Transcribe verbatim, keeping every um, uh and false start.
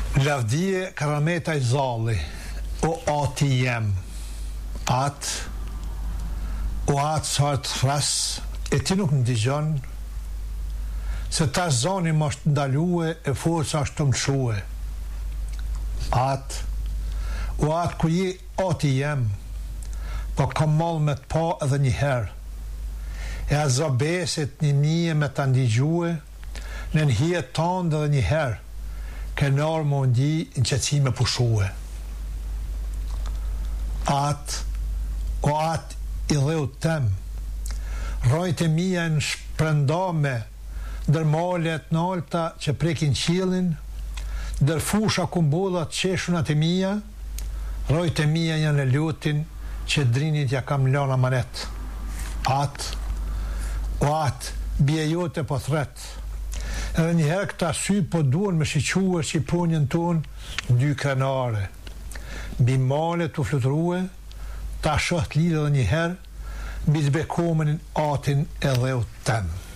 Lavdije Karameta i Zalli, o ati jem, atë, o atë sa të thras, e ti nuk më digjon, se ta zoni më është ndalue e forca është të mëshue. Atë, o atë ku je ati jem, po kam mal me të pa edhe një herë, e a zabesit një nije me të ndigjue, në njëhje tonë dhe një herë, kënarë më ndi në qëtësime pushue. Atë, o atë i dheu tem, rojtë e mija në shprendame, dërmalet në alta që prekin qilin, dërfusha kumbullat qeshunat e mija, rojtë e mija janë e lutin që drinit ja kam lana manet. Atë, o atë, bje jote po thret, edhe njëherë këta sy po duen me shiquar që i punjën tonë dy krenare. Bi male të flutruhe, ta shët lidhe dhe njëherë, bi të bekomenin atin edhe u temë.